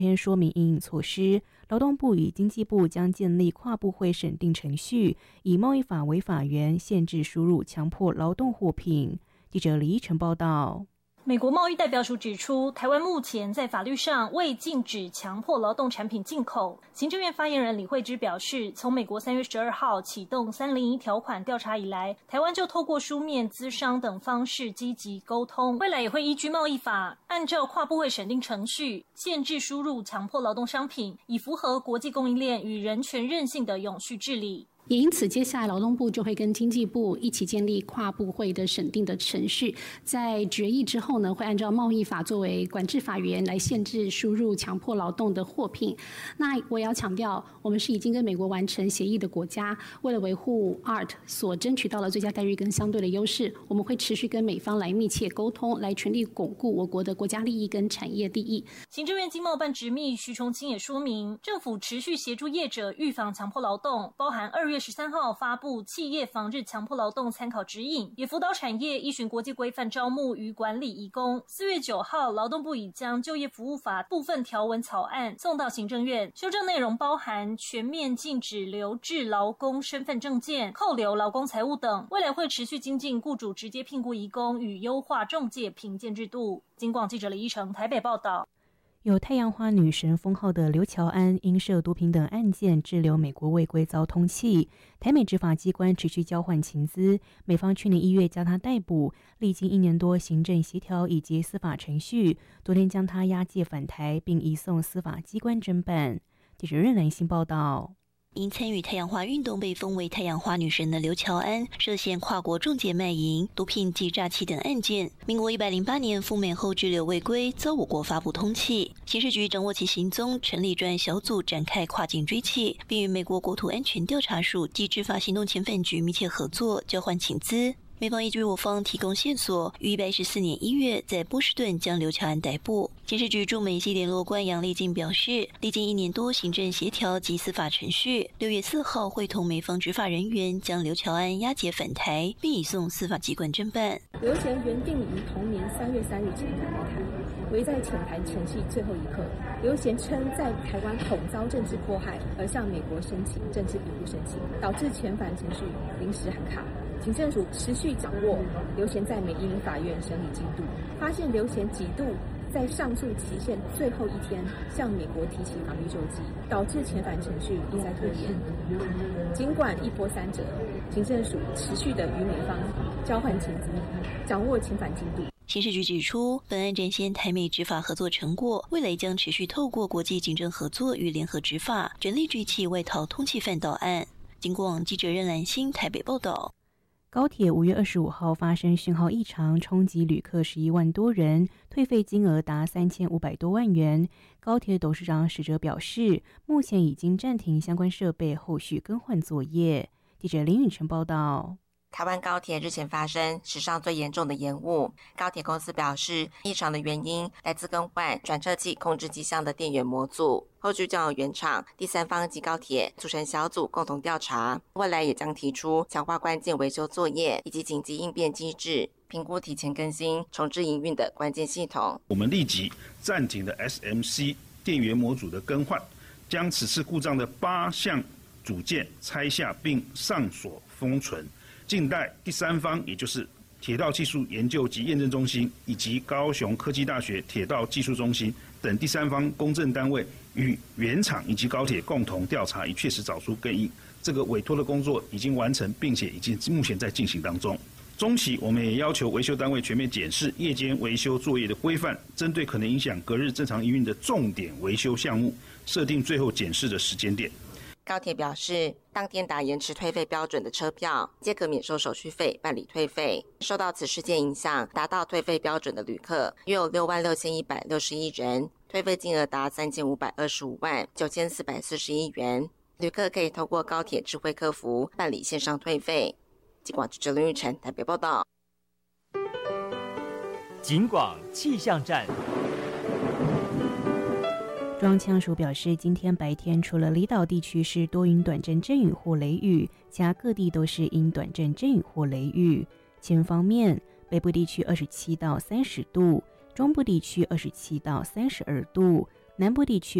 说明因应措施，劳动部与经济部将建立跨部会审定程序，以贸易法为法源，限制输入强迫劳动货品。记者李依晨报道。 美国贸易代表署指出，台湾目前在法律上未禁止强迫劳动产品进口。行政院发言人李惠芝表示，从美国3月12号启动301条款调查以来，台湾就透过书面、咨商等方式积极沟通，未来也会依据贸易法，按照跨部会审定程序，限制输入强迫劳动商品，以符合国际供应链与人权韧性的永续治理。 也因此，接下来劳动部就会跟经济部一起建立跨部会的审定的程序，在决议之后呢，会按照贸易法作为管制法源来限制输入强迫劳动的货品。那我也要强调，我们是已经跟美国完成协议的国家，为了维护 ART 所争取到的最佳待遇跟相对的优势，我们会持续跟美方来密切沟通，来全力巩固我国的国家利益跟产业利益。 行政院经贸办直秘徐崇清也说明，政府持续协助业者预防强迫劳动，包含2月13号发布企业防治强迫劳动参考指引，也辅导产业依循国际规范招募与管理移工。4月9号，劳动部已将就业服务法部分条文草案送到行政院，修正内容包含全面禁止留置劳工身份证件、扣留劳工财物等。未来会持续精进雇主直接聘雇移工与优化仲介评鉴制度。警广记者李依成台北报道。 有太阳花女神封号的刘乔安因涉毒品等案件滞留美国未归遭通缉，台美执法机关持续交换情资，美方去年1月将他逮捕，历经1年多行政协调以及司法程序，昨天将他押解返台，并移送司法机关侦办。记者任兰欣报道。 因参与太阳花运动被封为太阳花女神的刘乔安，涉嫌跨国重劫卖淫、毒品及诈欺等案件，民国108年赴美后滞留未归，遭我国发布通缉。刑事局掌握其行踪，成立专案小组展开跨境追缉，并与美国国土安全调查署及执法行动遣返局密切合作，交换情资。美方依据我方提供线索，于114年1月在波士顿将刘乔安逮捕。刑事局驻美西联络官杨丽静表示，历经1年多行政协调及司法程序，6月4号会同美方执法人员将刘乔安押解返台，并移送司法机关侦办。 刘贤原定于同年3月3日遣返来台，唯在遣返前夕最后一刻，刘贤称在台湾恐遭政治迫害而向美国申请政治庇护申请，导致遣返程序临时喊卡。警政署持续掌握刘贤在美移民法院审理进度，发现刘贤几度在上诉期限最后一天向美国提起法律救济，导致遣返程序一再拖延。尽管一波三折，警政署持续的与美方交换情资，掌握遣返进度。 刑事局指出，本案展现台美执法合作成果，未来将持续透过国际警政合作与联合执法，全力追缉外逃通缉犯到案。警广记者任兰欣台北报道。 高铁5月25号发生讯号异常，冲击旅客11万多人，退费金额达3500多万元。高铁董事长史哲表示，目前已经暂停相关设备后续更换作业。记者林允晨报道。 台湾高铁日前发生史上最严重的延误，高铁公司表示，异常的原因来自更换转车器控制机箱的电源模组，后续将由原厂、第三方及高铁组成小组共同调查，未来也将提出强化关键维修作业以及紧急应变机制，评估提前更新重置营运的关键系统。 我们立即暂停了 SMC 电源模组的更换，将此次故障的8项组件拆下并上锁封存，静待第三方，也就是铁道技术研究及验证中心以及高雄科技大学铁道技术中心等第三方公证单位与原厂以及高铁共同调查，以确实找出根因。这个委托的工作已经完成，并且目前在进行当中。中期我们也要求维修单位全面检视夜间维修作业的规范，针对可能影响隔日正常营运的重点维修项目，设定最后检视的时间点。 高铁表示，当天打延迟退费标准的车票，皆可免收手续费办理退费。受到此事件影响，达到退费标准的旅客约有66161人，退费金额达35259441元。旅客可以透过高铁智慧客服办理线上退费。警广记者林玉成台北报道。 警广气象站。 中央气象署表示，今天白天除了离岛地区是多云短阵阵雨或雷雨，其他各地都是阴短阵阵雨或雷雨。气温方面，北部地区27到30度，中部地区27到32度， 南部地区